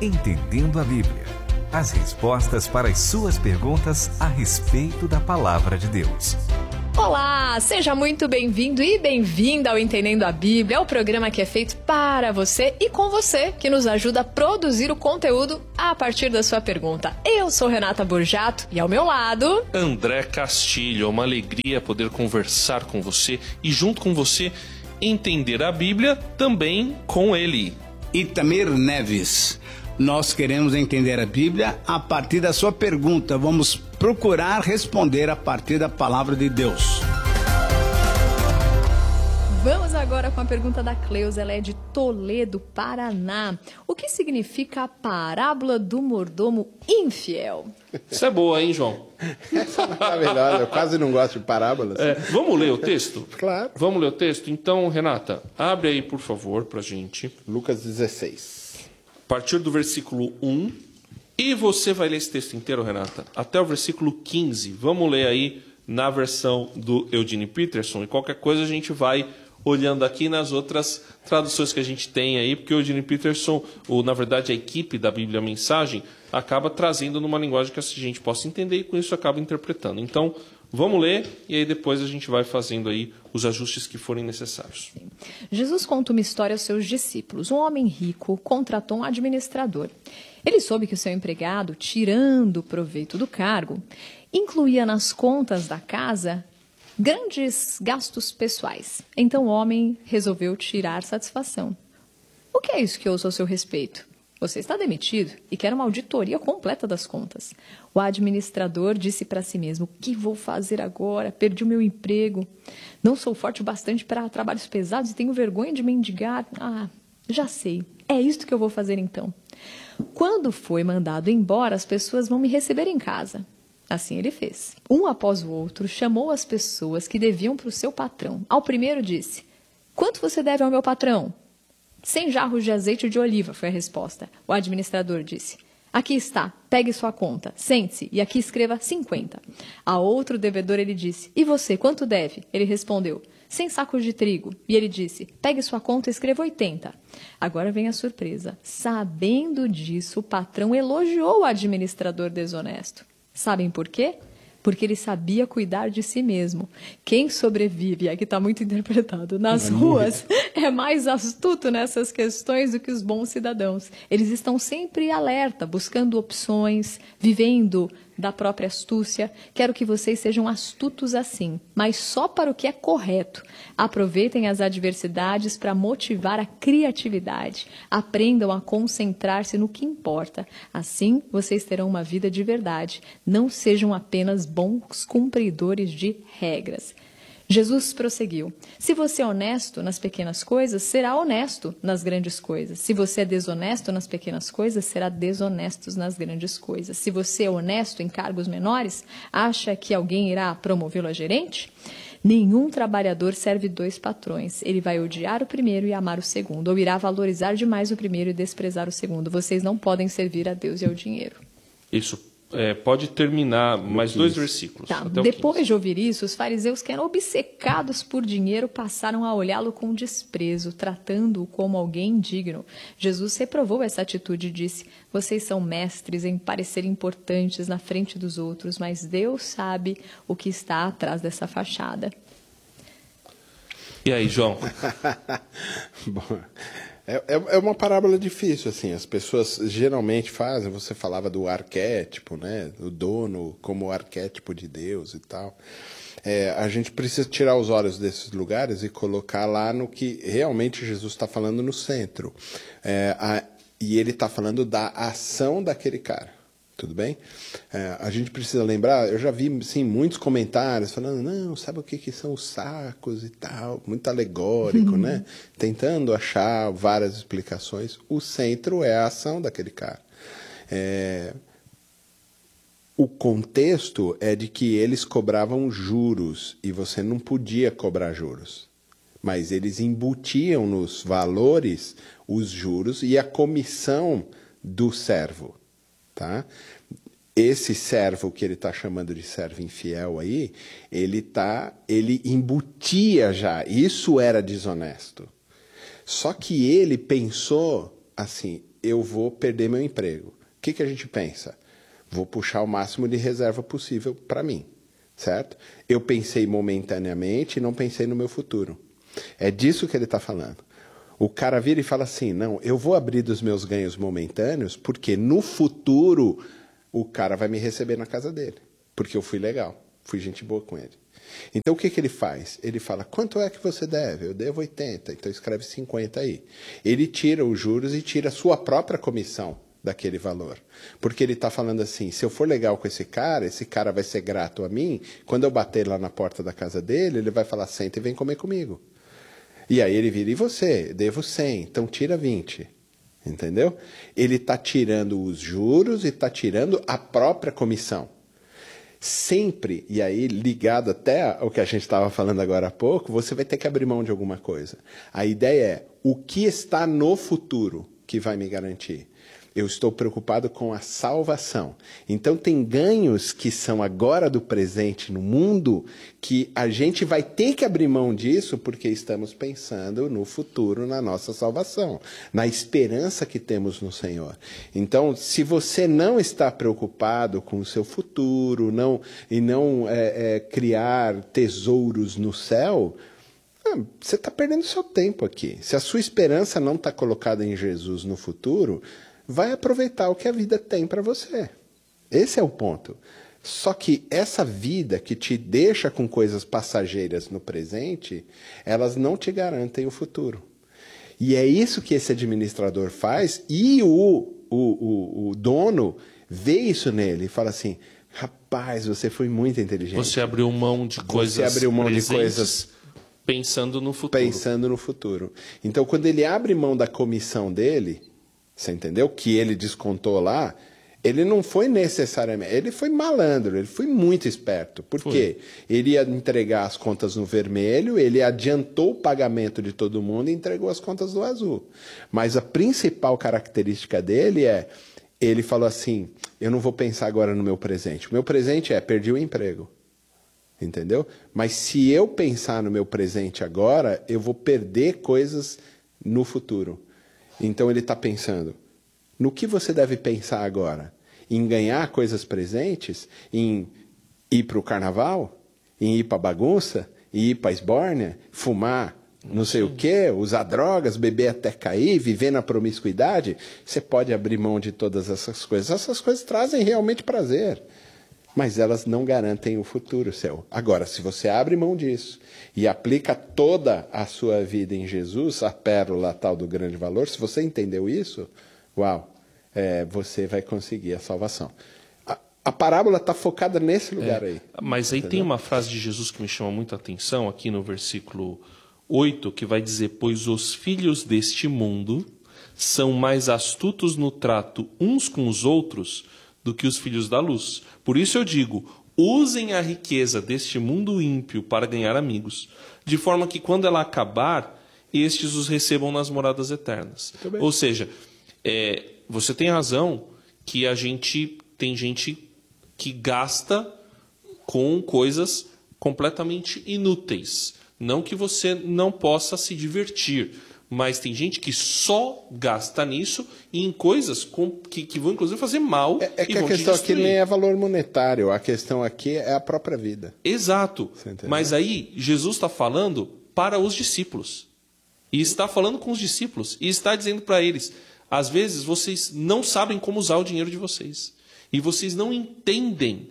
Entendendo a Bíblia. As respostas para as suas perguntas a respeito da Palavra de Deus. Olá, seja muito bem-vindo e bem-vinda ao Entendendo a Bíblia, o programa que é feito para você e com você, que nos ajuda a produzir o conteúdo a partir da sua pergunta. Eu sou Renata Borjato e ao meu lado... André Castilho. É uma alegria poder conversar com você e junto com você entender a Bíblia também com ele. Itamir Neves. Nós queremos entender a Bíblia a partir da sua pergunta. Vamos procurar responder a partir da palavra de Deus. Vamos agora com a pergunta da Cleusa. Ela é de Toledo, Paraná. O que significa a parábola do mordomo infiel? Isso é boa, hein, João? Na verdade, eu quase não gosto de parábolas. Vamos ler o texto? Claro. Vamos ler o texto? Então, Renata, abre aí, por favor, pra gente. Lucas 16. A partir do versículo 1. E você vai ler esse texto inteiro, Renata, até o versículo 15. Vamos ler aí na versão do Eugene Peterson. E qualquer coisa a gente vai olhando aqui nas outras traduções que a gente tem aí, porque o Eugene Peterson, ou na verdade a equipe da Bíblia Mensagem, acaba trazendo numa linguagem que a gente possa entender e com isso acaba interpretando. Então, vamos ler e aí depois a gente vai fazendo aí os ajustes que forem necessários. Sim. Jesus conta uma história aos seus discípulos. Um homem rico contratou um administrador. Ele soube que o seu empregado, tirando proveito do cargo, incluía nas contas da casa grandes gastos pessoais. Então o homem resolveu tirar satisfação. O que é isso que ouço ao seu respeito? Você está demitido e quer uma auditoria completa das contas. O administrador disse para si mesmo: o que vou fazer agora? Perdi o meu emprego. Não sou forte o bastante para trabalhos pesados e tenho vergonha de mendigar. Já sei. É isto que eu vou fazer então. Quando foi mandado embora, as pessoas vão me receber em casa. Assim ele fez. Um após o outro, chamou as pessoas que deviam para o seu patrão. Ao primeiro disse: quanto você deve ao meu patrão? 100 jarros de azeite de oliva, foi a resposta. O administrador disse: aqui está, pegue sua conta, sente-se e aqui escreva 50. A outro devedor ele disse: e você, quanto deve? Ele respondeu: 100 sacos de trigo. E ele disse: pegue sua conta e escreva 80. Agora vem a surpresa. Sabendo disso, o patrão elogiou o administrador desonesto. Sabem por quê? Porque ele sabia cuidar de si mesmo. Quem sobrevive, aqui está muito interpretado, nas ruas, é mais astuto nessas questões do que os bons cidadãos. Eles estão sempre alerta, buscando opções, vivendo da própria astúcia. Quero que vocês sejam astutos assim, mas só para o que é correto. Aproveitem as adversidades para motivar a criatividade. Aprendam a concentrar-se no que importa. Assim, vocês terão uma vida de verdade. Não sejam apenas bons cumpridores de regras. Jesus prosseguiu: se você é honesto nas pequenas coisas, será honesto nas grandes coisas. Se você é desonesto nas pequenas coisas, será desonesto nas grandes coisas. Se você é honesto em cargos menores, acha que alguém irá promovê-lo a gerente? Nenhum trabalhador serve 2 patrões. Ele vai odiar o primeiro e amar o segundo, ou irá valorizar demais o primeiro e desprezar o segundo. Vocês não podem servir a Deus e ao dinheiro. Isso. Pode terminar mais 2 versículos. Tá. Depois de ouvir isso, os fariseus, que eram obcecados por dinheiro, passaram a olhá-lo com desprezo, tratando-o como alguém indigno. Jesus reprovou essa atitude e disse: vocês são mestres em parecer importantes na frente dos outros, mas Deus sabe o que está atrás dessa fachada. E aí, João? Bom, é uma parábola difícil, assim. As pessoas geralmente fazem, você falava do arquétipo, né? O dono como arquétipo de Deus e tal. A gente precisa tirar os olhos desses lugares e colocar lá no que realmente Jesus está falando no centro. E ele está falando da ação daquele cara. Tudo bem? A gente precisa lembrar, eu já vi sim, muitos comentários falando: não, sabe o que são os sacos e tal, muito alegórico, né? Tentando achar várias explicações. O centro é a ação daquele cara. O contexto é de que eles cobravam juros e você não podia cobrar juros. Mas eles embutiam nos valores os juros e a comissão do servo. Tá? Esse servo que ele está chamando de servo infiel aí, ele embutia já, isso era desonesto. Só que ele pensou assim: eu vou perder meu emprego. O que a gente pensa? Vou puxar o máximo de reserva possível para mim, certo? Eu pensei momentaneamente e não pensei no meu futuro. É disso que ele está falando. O cara vira e fala assim, não, eu vou abrir dos meus ganhos momentâneos porque no futuro o cara vai me receber na casa dele. Porque eu fui legal, fui gente boa com ele. Então o que ele faz? Ele fala, quanto é que você deve? Eu devo 80, então escreve 50 aí. Ele tira os juros e tira a sua própria comissão daquele valor. Porque ele está falando assim, se eu for legal com esse cara vai ser grato a mim, quando eu bater lá na porta da casa dele, ele vai falar, senta e vem comer comigo. E aí ele vira, e você? Devo 100, então tira 20. Entendeu? Ele está tirando os juros e está tirando a própria comissão. Sempre, e aí ligado até ao que a gente estava falando agora há pouco, você vai ter que abrir mão de alguma coisa. A ideia é, o que está no futuro que vai me garantir? Eu estou preocupado com a salvação. Então tem ganhos que são agora do presente no mundo que a gente vai ter que abrir mão disso porque estamos pensando no futuro, na nossa salvação, na esperança que temos no Senhor. Então, se você não está preocupado com o seu futuro não criar tesouros no céu, você está perdendo seu tempo aqui. Se a sua esperança não está colocada em Jesus no futuro, vai aproveitar o que a vida tem para você. Esse é o ponto. Só que essa vida que te deixa com coisas passageiras no presente, elas não te garantem o futuro. E é isso que esse administrador faz, e o dono vê isso nele e fala assim, rapaz, você foi muito inteligente. Você abriu mão de coisas Você abriu mão de coisas pensando no futuro. Pensando no futuro. Então, quando ele abre mão da comissão dele, você entendeu? Que ele descontou lá, ele não foi necessariamente... Ele foi malandro, ele foi muito esperto. Por quê? Ele ia entregar as contas no vermelho, ele adiantou o pagamento de todo mundo e entregou as contas do azul. Mas a principal característica dele é... Ele falou assim, eu não vou pensar agora no meu presente. O meu presente é, perdi o emprego. Entendeu? Mas se eu pensar no meu presente agora, eu vou perder coisas no futuro. Então ele está pensando, no que você deve pensar agora? Em ganhar coisas presentes? Em ir para o carnaval? Em ir para a bagunça? Em ir para a esbórnia? Fumar não sei o quê? Usar drogas? Beber até cair? Viver na promiscuidade? Você pode abrir mão de todas essas coisas. Essas coisas trazem realmente prazer. Mas elas não garantem o futuro seu. Agora, se você abre mão disso e aplica toda a sua vida em Jesus, a pérola tal do grande valor, se você entendeu isso, uau, você vai conseguir a salvação. A parábola está focada nesse lugar aí. Mas aí entendeu? Tem uma frase de Jesus que me chama muita atenção, aqui no versículo 8, que vai dizer, pois os filhos deste mundo são mais astutos no trato uns com os outros do que os filhos da luz. Por isso eu digo, usem a riqueza deste mundo ímpio para ganhar amigos, de forma que quando ela acabar, estes os recebam nas moradas eternas. Ou seja, você tem razão que tem gente que gasta com coisas completamente inúteis. Não que você não possa se divertir, mas tem gente que só gasta nisso e em coisas que vão, inclusive, fazer mal. É que a questão aqui nem é valor monetário, a questão aqui é a própria vida. Exato. Mas aí, Jesus está falando para os discípulos. E está falando com os discípulos. E está dizendo para eles, às vezes, vocês não sabem como usar o dinheiro de vocês. E vocês não entendem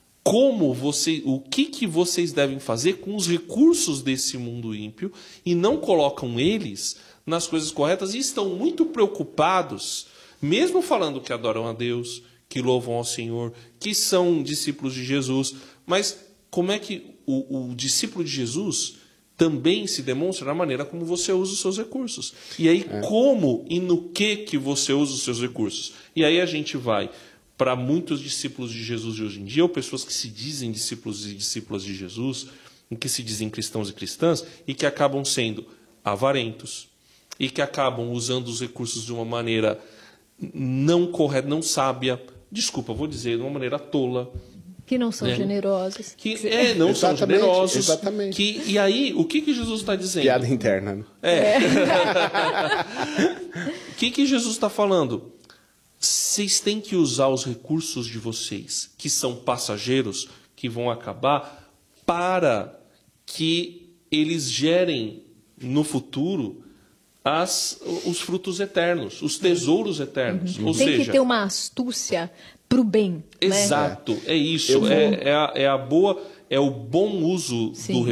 o que vocês devem fazer com os recursos desse mundo ímpio e não colocam eles nas coisas corretas e estão muito preocupados, mesmo falando que adoram a Deus, que louvam ao Senhor, que são discípulos de Jesus, mas como é que o discípulo de Jesus também se demonstra na maneira como você usa os seus recursos? E aí, como e no que você usa os seus recursos? E aí a gente vai para muitos discípulos de Jesus de hoje em dia, ou pessoas que se dizem discípulos e discípulas de Jesus, que se dizem cristãos e cristãs, e que acabam sendo avarentos, e que acabam usando os recursos de uma maneira não correta, não sábia, desculpa, vou dizer, de uma maneira tola. Que não são generosos. Não são generosos. Exatamente. E aí, o que Jesus está dizendo? Piada interna. Né? O que Jesus está falando? Vocês têm que usar os recursos de vocês, que são passageiros, que vão acabar, para que eles gerem no futuro os frutos eternos, os tesouros eternos. Ou Tem seja, que ter uma astúcia para o bem. exato, né? é isso. É o bom uso Sim. do